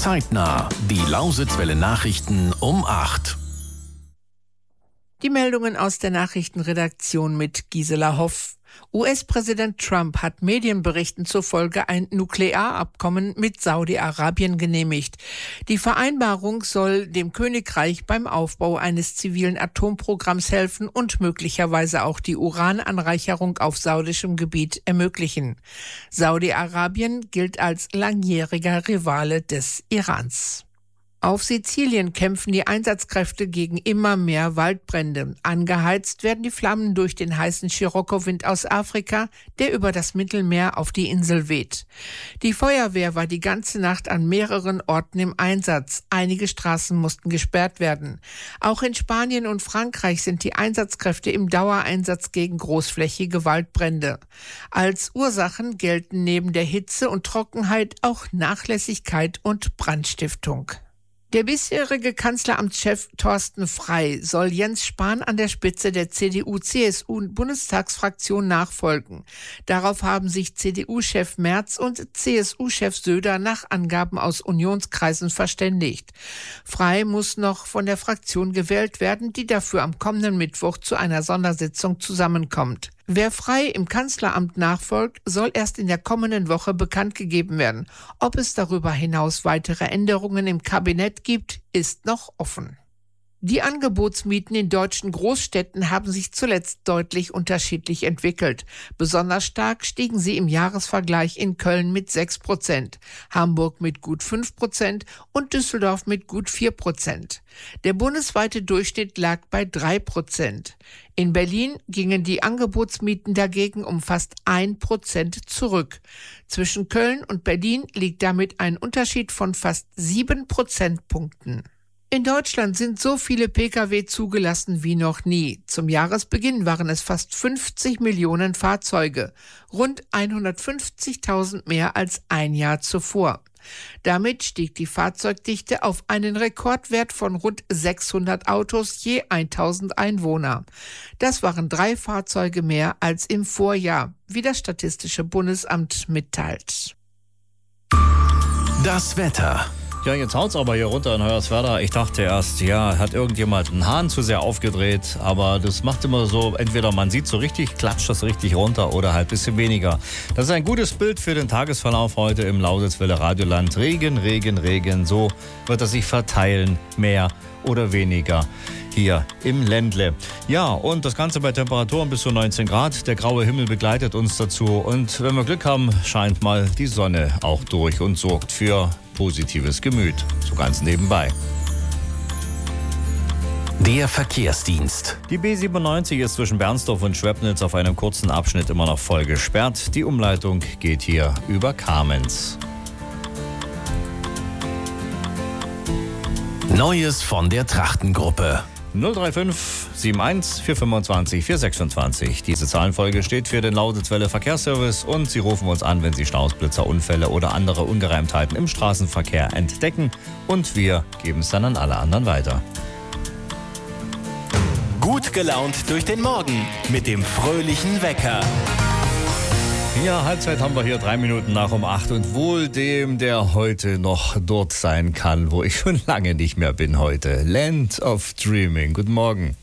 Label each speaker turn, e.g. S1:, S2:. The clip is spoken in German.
S1: Zeitnah. Die Lausitzwelle Nachrichten um 8.
S2: Die Meldungen aus der Nachrichtenredaktion mit Gisela Hoff. US-Präsident Trump hat Medienberichten zufolge ein Nuklearabkommen mit Saudi-Arabien genehmigt. Die Vereinbarung soll dem Königreich beim Aufbau eines zivilen Atomprogramms helfen und möglicherweise auch die Urananreicherung auf saudischem Gebiet ermöglichen. Saudi-Arabien gilt als langjähriger Rivale des Irans. Auf Sizilien kämpfen die Einsatzkräfte gegen immer mehr Waldbrände. Angeheizt werden die Flammen durch den heißen Scirocco-Wind aus Afrika, der über das Mittelmeer auf die Insel weht. Die Feuerwehr war die ganze Nacht an mehreren Orten im Einsatz. Einige Straßen mussten gesperrt werden. Auch in Spanien und Frankreich sind die Einsatzkräfte im Dauereinsatz gegen großflächige Waldbrände. Als Ursachen gelten neben der Hitze und Trockenheit auch Nachlässigkeit und Brandstiftung. Der bisherige Kanzleramtschef Thorsten Frey soll Jens Spahn an der Spitze der CDU-CSU-Bundestagsfraktion nachfolgen. Darauf haben sich CDU-Chef Merz und CSU-Chef Söder nach Angaben aus Unionskreisen verständigt. Frey muss noch von der Fraktion gewählt werden, die dafür am kommenden Mittwoch zu einer Sondersitzung zusammenkommt. Wer Frey im Kanzleramt nachfolgt, soll erst in der kommenden Woche bekannt gegeben werden. Ob es darüber hinaus weitere Änderungen im Kabinett gibt, ist noch offen. Die Angebotsmieten in deutschen Großstädten haben sich zuletzt deutlich unterschiedlich entwickelt. Besonders stark stiegen sie im Jahresvergleich in Köln mit 6%, Hamburg mit gut 5% und Düsseldorf mit gut 4%. Der bundesweite Durchschnitt lag bei 3%. In Berlin gingen die Angebotsmieten dagegen um fast 1% zurück. Zwischen Köln und Berlin liegt damit ein Unterschied von fast 7 Prozentpunkten. In Deutschland sind so viele Pkw zugelassen wie noch nie. Zum Jahresbeginn waren es fast 50 Millionen Fahrzeuge, rund 150.000 mehr als ein Jahr zuvor. Damit stieg die Fahrzeugdichte auf einen Rekordwert von rund 600 Autos je 1000 Einwohner. Das waren 3 Fahrzeuge mehr als im Vorjahr, wie das Statistische Bundesamt mitteilt.
S1: Das Wetter.
S3: Ja, jetzt haut's aber hier runter in Hoyerswerda. Ich dachte erst, ja, hat irgendjemand einen Hahn zu sehr aufgedreht, aber das macht immer so, entweder man sieht so richtig, klatscht das richtig runter oder halt ein bisschen weniger. Das ist ein gutes Bild für den Tagesverlauf heute im Lausitzwelle Radioland. Regen, Regen, Regen, so wird es sich verteilen, mehr oder weniger hier im Ländle. Ja, und das Ganze bei Temperaturen bis zu 19 Grad. Der graue Himmel begleitet uns dazu und wenn wir Glück haben, scheint mal die Sonne auch durch und sorgt für positives Gemüt, so ganz nebenbei.
S1: Der Verkehrsdienst.
S3: Die B97 ist zwischen Bernsdorf und Schwepnitz auf einem kurzen Abschnitt immer noch voll gesperrt. Die Umleitung geht hier über Kamenz.
S1: Neues von der Trachtengruppe.
S3: 035 71 425 426. Diese Zahlenfolge steht für den Lausitzwelle Verkehrsservice und Sie rufen uns an, wenn Sie Staus, Blitzer, Unfälle oder andere Ungereimtheiten im Straßenverkehr entdecken und wir geben es dann an alle anderen weiter.
S1: Gut gelaunt durch den Morgen mit dem fröhlichen Wecker.
S3: Ja, Halbzeit haben wir hier 3 Minuten nach um 8 und wohl dem, der heute noch dort sein kann, wo ich schon lange nicht mehr bin heute. Land of Dreaming. Guten Morgen.